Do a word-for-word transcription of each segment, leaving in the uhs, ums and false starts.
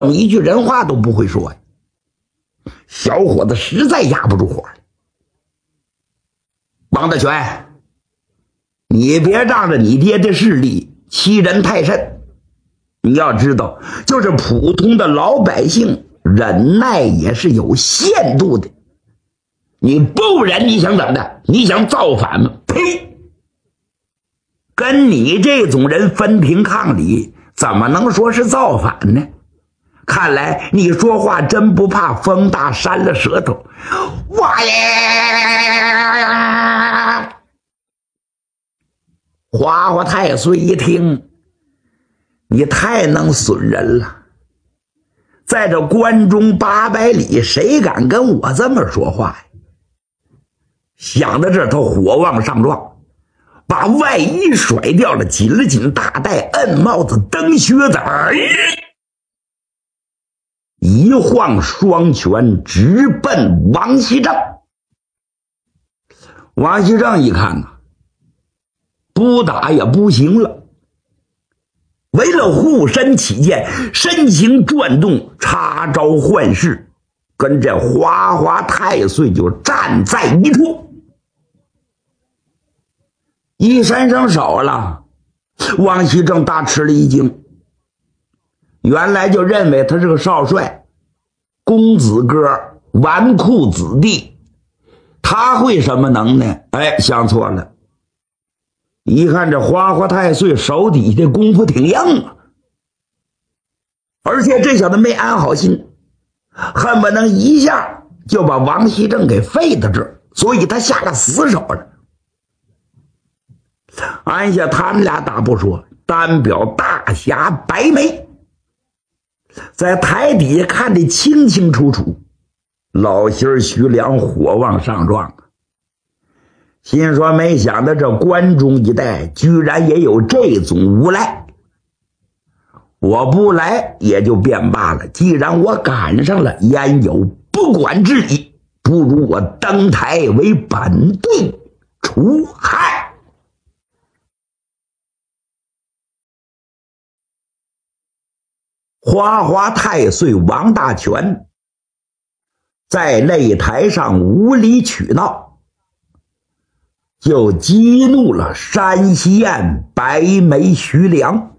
一句人话都不会说呀。小伙子实在压不住火了。王大全，你别仗着你爹的势力欺人太甚。你要知道，就是普通的老百姓忍耐也是有限度的。你不忍，你想怎么的？你想造反吗？呸！跟你这种人分庭抗礼，怎么能说是造反呢？看来你说话真不怕风大扇了舌头。哇呀！花花太岁一听，你太能损人了，在这关中八百里，谁敢跟我这么说话呀？想到这，他火往上撞，把外衣甩掉了，紧了紧大带，摁帽子，蹬靴子，哎，一晃双拳直奔王熙正。王熙正一看呐，不打也不行了，为了护身起见，身形转动，插招换式，跟这花花太岁就站在一处。一伸伸手了，王熙正大吃了一惊，原来就认为他是个少帅，公子哥，纨绔子弟，他会什么能耐？哎，想错了。一看这花花太岁手底下功夫挺硬啊，而且这小子没安好心，恨不能一下就把王熙正给废到这儿，所以他下了死手了。按下他们俩打不说，单表大侠白眉在台底下看得清清楚楚，老心徐良火往上撞，心说没想到这关中一带居然也有这种无赖，我不来也就便罢了，既然我赶上了，焉有不管之理？不如我登台为本队除害。花花太岁王大全在擂台上无理取闹，就激怒了山西县白眉徐良。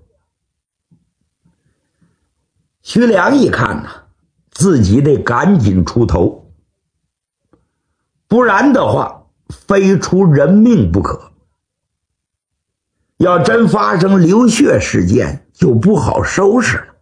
徐良一看呐，自己得赶紧出头，不然的话非出人命不可。要真发生流血事件，就不好收拾了。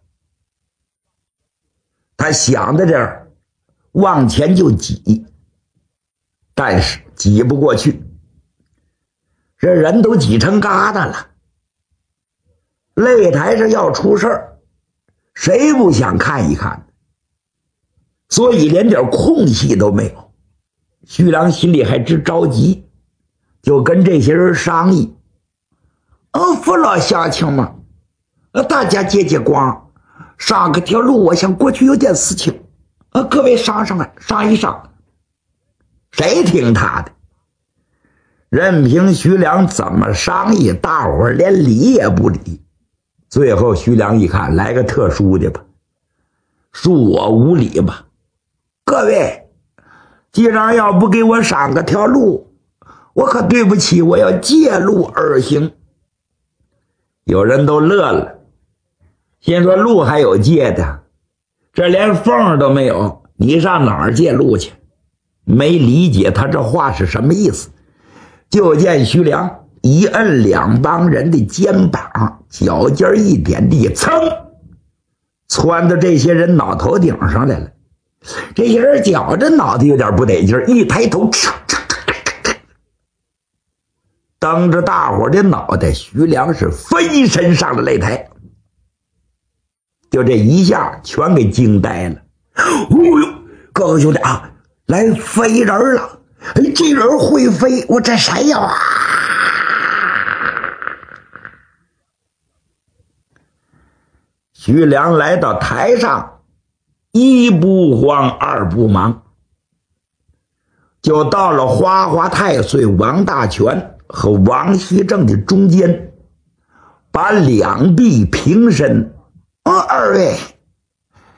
他想到这儿，往前就挤，但是挤不过去，这人都挤成疙瘩了。擂台上要出事儿，谁不想看一看？所以连点空隙都没有。徐良心里还直着急，就跟这些人商议：“哦，父老乡亲们，大家借借光。上个条路，我想过去有点事情，啊，各位商商啊，商一商。”谁听他的？任凭徐良怎么商议，大伙儿连理也不理。最后徐良一看，来个特殊的吧，恕我无礼吧。各位，既然要不给我上个条路，我可对不起，我要借路而行。有人都乐了。先说路还有借的，这连缝都没有，你上哪儿借路去？没理解他这话是什么意思。就见徐良一摁两帮人的肩膀，脚尖一点地，噌，窜到这些人脑头顶上来了。这些人觉着脑袋有点不得劲，一抬头，蹬着大伙的脑袋，徐良是飞身上了擂台。就这一下全给惊呆了。哦呦，各位兄弟啊，来飞人了！哎，这人会飞，我这谁呀？啊！徐良来到台上，一不慌二不忙，就到了花花太岁王大全和王熙正的中间，把两臂平伸。哦，二位，